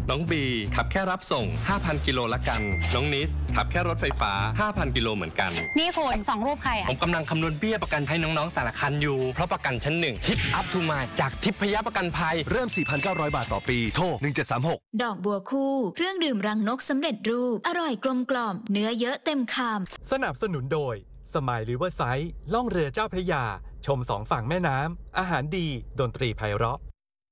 น้องบีขับแค่รับส่ง 5,000 กิโลละกันน้องนิสขับแค่รถไฟฟ้า 5,000 กิโลเหมือนกันนี่คุณ2 รูปใครอ่ะผมกำลังคำนวณเบี้ยประกันให้น้องๆแต่ละคันอยู่เพราะประกันชั้น1 ทิปอัพทูมาจากทิพยประกันภัยเริ่ม 4,900 บาทต่อปีโทร1736 ดอกบัวคู่เครื่องดื่มรังนกสำเร็จรูปอร่อยกลมกล่อมเนื้อเยอะเต็มคำสนับสนุนโดยสมายริเวอร์ไซด์ล่องเรือเจ้าพระยาชม2 ฝั่งแม่น้ำอาหารดีดนตรีไพเราะ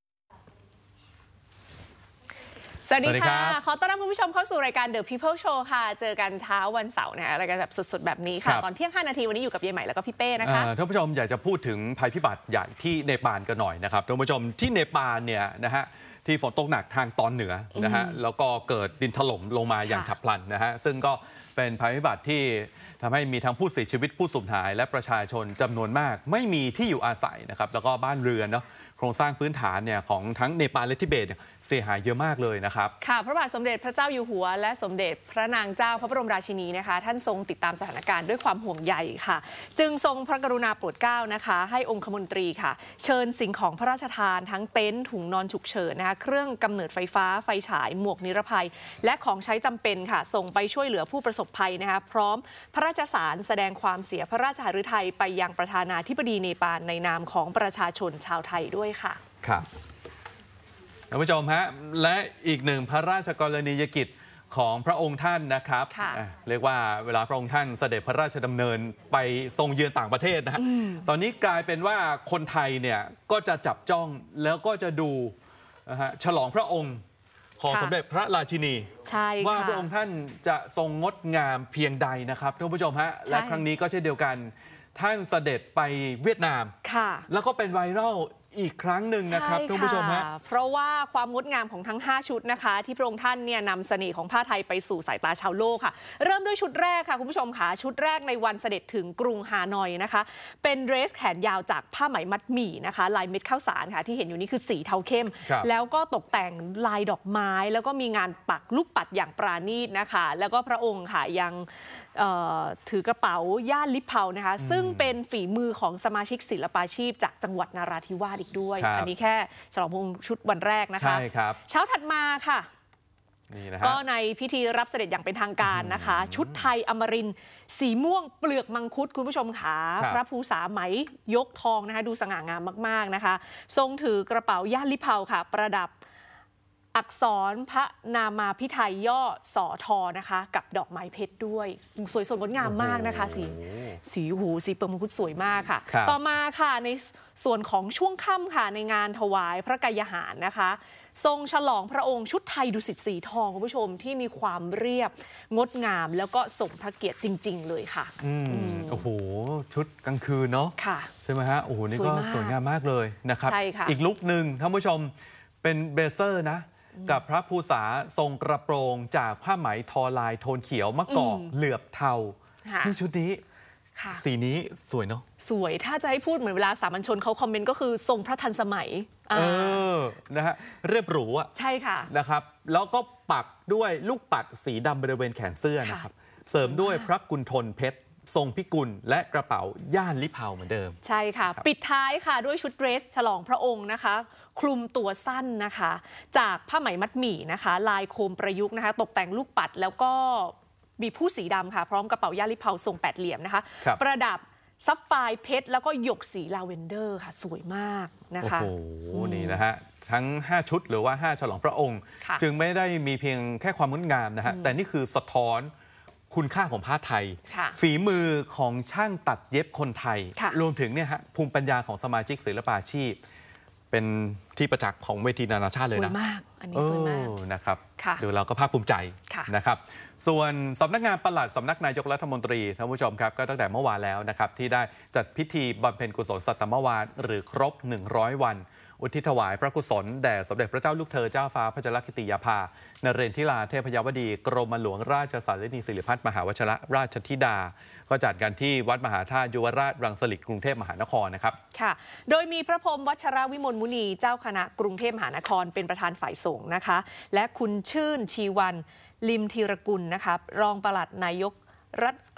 สวัสดีค่ะขอต้อนรับคุณผู้ชมเข้าสู่รายการ The People Show ค่ะเจอกันเช้าวันเสาร์นะรายการแบบสดๆแบบนี้ค่ะตอนเที่ยง5 นาทีวันนี้อยู่กับเยายใหม่แล้วก็พี่เป้นะคะท่านผู้ชมอยากจะพูดถึงภัยพิบัติใหญ่ที่เนปาลกันหน่อยนะครับท่านผู้ชมที่เนปาลเนี่ยนะฮะที่ฝนตกหนักทางตอนเหนือนะฮะแล้วก็เกิดดินถล่มลงมาอย่างฉับพลันนะฮะซึ่งก็เป็นภัยพิบัติที่ทำให้มีทั้งผู้เสียชีวิตผู้สูญหายและประชาชนจำนวนมากไม่มีที่อยู่อาศัยนะครับแล้วก็บ้านเรือนเนาะโครงสร้างพื้นฐานเนี่ยของทั้งเนปาลและทิเบตเสียหายเยอะมากเลยนะครับค่ะพระบาทสมเด็จพระเจ้าอยู่หัวและสมเด็จพระนางเจ้าพระบรมราชินีนะคะท่านทรงติดตามสถานการณ์ด้วยความห่วงใยค่ะจึงทรงพระกรุณาโปรดเกล้านะคะให้องคมนตรีค่ะเชิญสิ่งของพระราชทานทั้งเต็นท์ถุงนอนฉุกเฉินนะคะเครื่องกำเนิดไฟฟ้าไฟฉายหมวกนิรภัยและของใช้จำเป็นค่ะส่งไปช่วยเหลือผู้ประสบภัยนะคะพร้อมพระราชสารแสดงความเสียพระราชหฤทัยไปยังประธานาธิบดีเนปาลในนามของประชาชนชาวไทยด้วยค่ะครับท่านผู้ชมฮะและอีกหนึ่งพระราชกรณียกิจของพระองค์ท่านนะครับเรียกว่าเวลาพระองค์ท่านเสด็จพระราชดำเนินไปทรงเยือนต่างประเทศนะฮะตอนนี้กลายเป็นว่าคนไทยเนี่ยก็จะจับจ้องแล้วก็จะดูฉลองพระองค์ของสมเด็จพระราชินีว่าพระองค์ท่านจะทรงงดงามเพียงใดนะครับท่านผู้ชมฮะและครั้งนี้ก็เช่นเดียวกันท่านเสด็จไปเวียดนามแล้วก็เป็นไวรัลอีกครั้งหนึ่งนะครับท่านผู้ชมฮะเพราะว่าความงดงามของทั้ง5ชุดนะคะที่พระองค์ท่านเนี่ยนำเสน่ห์ของผ้าไทยไปสู่สายตาชาวโลกค่ะเริ่มด้วยชุดแรกค่ะคุณผู้ชมค่ะชุดแรกในวันเสด็จถึงกรุงฮานอยนะคะเป็นเดรสแขนยาวจากผ้าไหมมัดหมี่นะคะลายเม็ดข้าวสารค่ะที่เห็นอยู่นี้คือสีเทาเข้มแล้วก็ตกแต่งลายดอกไม้แล้วก็มีงานปักลูกปัดอย่างปราณีตนะคะแล้วก็พระองค์ค่ะยังถือกระเป๋าย่านลิปเผานะคะซึ่งเป็นฝีมือของสมาชิกศิลปาชีพจากจังหวัดนราธิวาสอีกด้วยอันนี้แค่ฉลองพระองค์ชุดวันแรกนะคะเช้าถัดมาค่ะก็ในพิธีรับเสด็จอย่างเป็นทางการนะคะชุดไทยอมรินทร์สีม่วงเปลือกมังคุดคุณผู้ชมค่ะพระภูษาไหมยกทองนะคะดูสง่างามมากๆนะคะทรงถือกระเป๋าย่านลิปเผาค่ะประดับอักษรพระนามาพิไทยย่อสอทอนะคะกับดอกไม้เพชรด้วยสวยสดงดงามมากนะคะสีหูสีเปลือกมังคุดสวยมากค่ะต่อมาค่ะในส่วนของช่วงค่ำค่ะในงานถวายพระกายหารนะคะทรงฉลองพระองค์ชุดไทยดุสิตสีทองคุณผู้ชมที่มีความเรียบงดงามแล้วก็สมพระเกียรติจริงๆเลยค่ะโอ้โหชุดกลางคืนเนาะใช่ไหมฮะโอ้โหนี่ก็สวยงามมากเลยนะครับอีกลุคหนึ่งท่านผู้ชมเป็นเบเซอร์นะกับพระภูษาทรงกระโปรงจากผ้าไหมทอลายโทนเขียวมะกอกเหลือบเทานี่ชุดนี้สีนี้สวยเนาะสวยถ้าจะให้พูดเหมือนเวลาสามัญชนเขาคอมเมนต์ก็คือทรงพระทันสมัยนะฮะเรียบหรูอ่ะใช่ค่ะนะครับแล้วก็ปักด้วยลูกปัดสีดำบริเวณแขนเสื้อนะครับเสริมด้วยพระกุณฑลเพชรทรงพิกุลและกระเป๋าย่านลิเผาเหมือนเดิมใช่ค่ะปิดท้ายค่ะด้วยชุดเดรสฉลองพระองค์นะคะคลุมตัวสั้นนะคะจากผ้าไหมมัดหมี่นะคะลายโคมประยุกต์นะคะตกแต่งลูกปัดแล้วก็มีผู้สีดำค่ะพร้อมกระเป๋าย่านลิเผาทรง8เหลี่ยมนะคะประดับซับไฟเพชรแล้วก็หยกสีลาเวนเดอร์ค่ะสวยมากนะคะโอ้โหนี่นะฮะทั้ง5ชุดหรือว่า5ฉลองพระองค์จึงไม่ได้มีเพียงแค่ความงดงามนะฮะแต่นี่คือสะท้อนคุณค่าของผ้าไทยฝีมือของช่างตัดเย็บคนไทยรวมถึงเนี่ยฮะภูมิปัญญาของสมาชิกศิลปาชีพเป็นที่ประจักษ์ของเวทีนานาชาติเลยนะสวยมากอันนี้สวยมากนะครับดูเราก็ภาคภูมิใจนะครับส่วนสำนักงานปลัดสำนักนายกรัฐมนตรีท่านผู้ชมครับก็ตั้งแต่เมื่อวานแล้วนะครับที่ได้จัดพิธีบำเพ็ญกุศลสัตตมวาทหรือครบ100 วันอุทิศถวายพระกุศลแด่สมเด็จพระเจ้าลูกเธอเจ้าฟ้าพัชรกิติยาภานเรนทิราเทพยวดีกรมหลวงราชสารินีสิริพัฒน์มหาวชิรราชธิดาก็จัดกันที่วัดมหาธาตุยุวราชรังสิตกรุงเทพมหานครนะครับค่ะโดยมีพระพรหมวัชรวิมลมุนีเจ้าคณะกรุงเทพมหานครเป็นประธานฝ่ายสงฆ์นะคะและคุณชื่นชีวันลิมธีรกุลนะคะรองปลัดนายก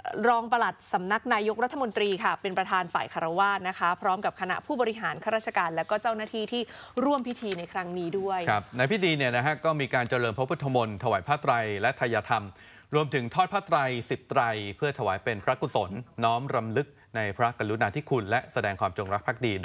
รองปลัดสำนักนายกรัฐมนตรีค่ะเป็นประธานฝ่ายคฤหัสถ์นะคะพร้อมกับคณะผู้บริหารข้าราชการและก็เจ้าหน้าที่ที่ร่วมพิธีในครั้งนี้ด้วยครับในพิธีเนี่ยนะฮะก็มีการเจริญพระพุทธมนต์ถวายผ้าไตรและทายธรรมรวมถึงทอดผ้าไตร10 ไตรเพื่อถวายเป็นพระกุศลน้อมรำลึกในพระกรุณาธิคุณและแสดงความจงรักภักดี